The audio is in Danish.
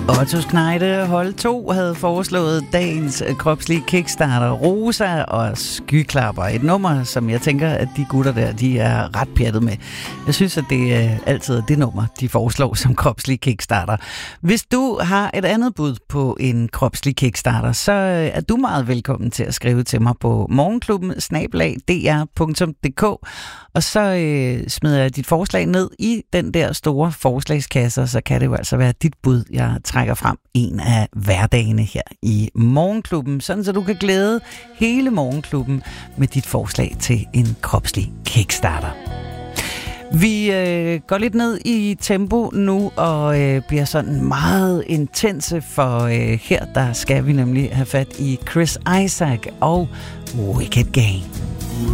Otto Kneide, hold 2, havde foreslået dagens kropslige kickstarter, Rosa og Skyklapper. Et nummer, som jeg tænker, at de gutter der, de er ret pjattet med. Jeg synes, at det er altid det nummer, de foreslår som kropslige kickstarter. Hvis du har et andet bud på en kropslig kickstarter, så er du meget velkommen til at skrive til mig på morgenklubben@dr.dk, og så smider jeg dit forslag ned i den der store forslagskasse, så kan det jo altså være dit bud, jeg trækker frem en af hverdagene her i Morgenklubben, sådan så du kan glæde hele Morgenklubben med dit forslag til en kropslig kickstarter. Vi går lidt ned i tempo nu og bliver sådan meget intense, for her der skal vi nemlig have fat i Chris Isaak og Wicked Game.